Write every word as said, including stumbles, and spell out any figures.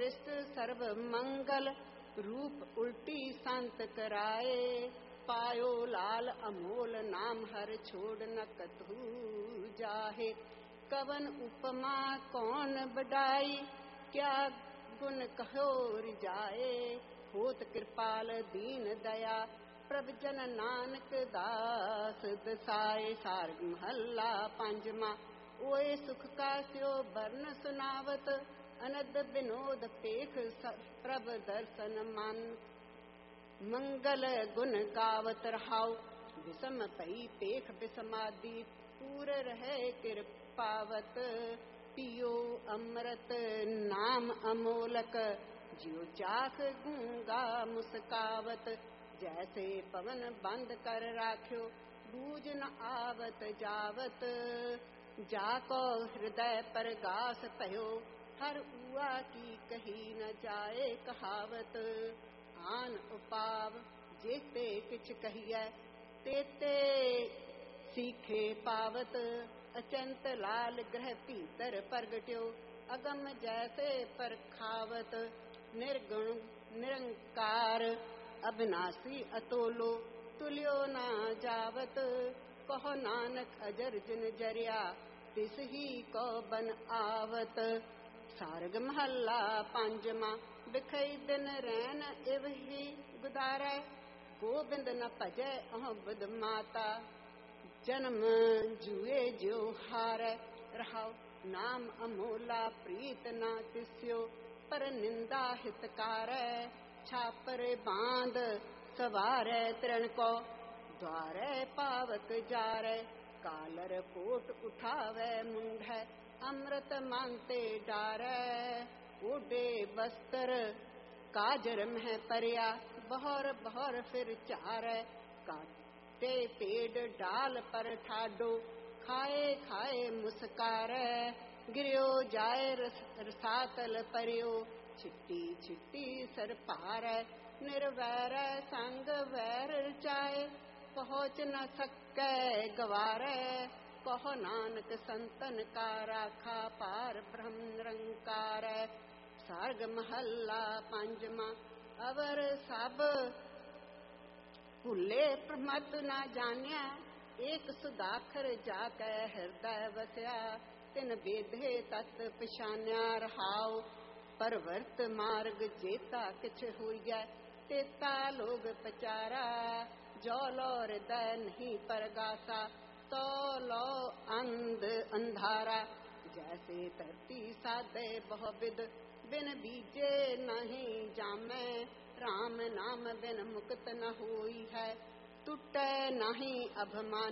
सृष्ट सर्व मंगल रूप उल्टी संत कराए। पायो लाल अमोल नाम हर छोड़ न कतहु जाहे। कवन उपमा कौन बढ़ाई क्या गुण कहो रिजाए। होत कृपाल दीन दया प्रभ जन नानक दास दसाए। सार्ग महला पंजवा। ओए सुख का स्यो वर्ण सुनावत अनद विनोद पेख प्रभ दर्शन मन। मंगल गुण गावत रहाओ विषम पई पेख विषमादि पूर रहे कृपावत। पियो अमृत नाम अमोलक जियो चाख गूंगा मुस्कावत। जैसे पवन बंद कर राख्यो बूझ न आवत जावत। जाको हृदय पर गास पयो हर उआ की कही न जाए कहावत। आन उपाव जेते किछ कहिए तेते सीखे पावत। अचंत लाल ग्रह भीतर प्रगट्यो अगम जैसे परखावत। निर्गुण निरंकार अविनाशी अतोलो तुल्यो ना जावत। कहो नानक अजर जिन जरिया तिस ही को बन आवत। सारग महला पंजवा। बिखई दिन रैन इव ही गुदारै गोबिंद न भजै अह बुध माता। जन्म जुए जो हारै रहाओ नाम अमोला प्रीत ना तिस्यो पर निंदा हितकारै। छापर बांध सवारै तृण को द्वारै पावक जारै। कालर कोट उठावै मुंढै अमृत मानते डारै। ओडे बस्तर काजर मह परिया बहर बहर फिर चारै। काटे पेड़ डाल पर ठाडो खाए खाए मुस्कारै। गिरियो जाए रसातल परियो छिट्टी छिट्टी सर पारै। निर्वैर संग वैर रचाए पहुँच न सकै गवारै। कहो नानक संतन का राखा पार ब्रह्म निरंकार। सार्ग महला पंजवा। अवर सब भूले प्रमद न जान्या एक सुदाखर जाकै हृदय वस्या। तिन बेधे तत् पछान्या रहाओ परवर्त मार्ग जेता किछ होइयै तेता लोग पचारा। जो लो हृदय नहीं परगासा तो लो अंध अंधारा। जैसे धरती साधे बहुविध बिन बीजे नहीं जामै। राम नाम बिन मुक्त न होई है टूटै नहीं अभिमान।